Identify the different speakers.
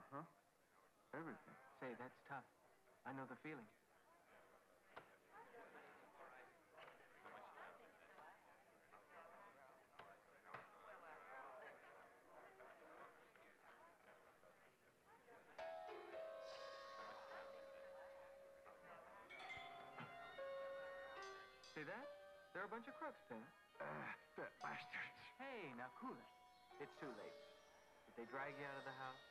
Speaker 1: Huh? Everything.
Speaker 2: Say, that's tough. I know the feeling. See that? They're a bunch of crooks, Ping.
Speaker 1: Fat bastards.
Speaker 2: Hey, now cool it. It's too late. Did they drag you out of the house?